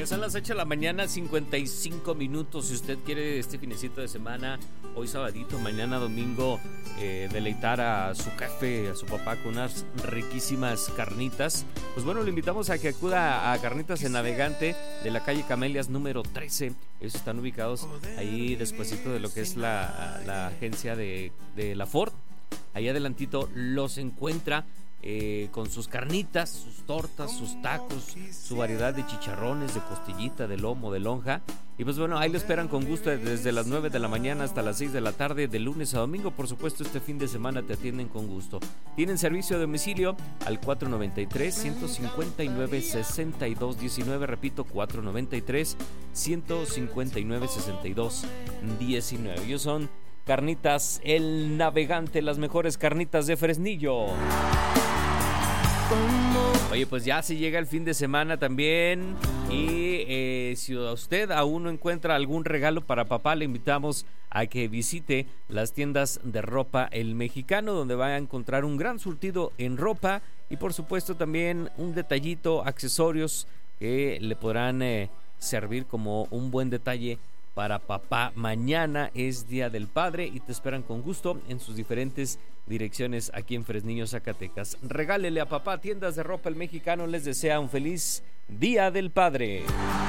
son las 8 de la mañana, 55 minutos. Si usted quiere este finecito de semana, hoy sabadito, mañana domingo, deleitar a su jefe, a su papá con unas riquísimas carnitas, pues bueno, le invitamos a que acuda a Carnitas en Navegante de la calle Camelias número 13. Ellos están ubicados ahí despuesito de lo que es la agencia de la Ford. Ahí adelantito los encuentra con sus carnitas, sus tortas, sus tacos, su variedad de chicharrones, de costillita, de lomo, de lonja. Y pues bueno, ahí lo esperan con gusto desde las 9 de la mañana hasta las 6 de la tarde, de lunes a domingo. Por supuesto, este fin de semana te atienden con gusto. Tienen servicio de domicilio al 493-159-6219. Repito, 493-159-6219. Ellos son Carnitas El Navegante, las mejores carnitas de Fresnillo. Oye, pues ya se llega el fin de semana también. Y si usted aún no encuentra algún regalo para papá, le invitamos a que visite las tiendas de ropa El Mexicano, donde va a encontrar un gran surtido en ropa y por supuesto también un detallito, accesorios que le podrán servir como un buen detalle para papá. Mañana es Día del Padre y te esperan con gusto en sus diferentes direcciones aquí en Fresnillo, Zacatecas. Regálele a papá. Tiendas de ropa El Mexicano les desea un feliz Día del Padre.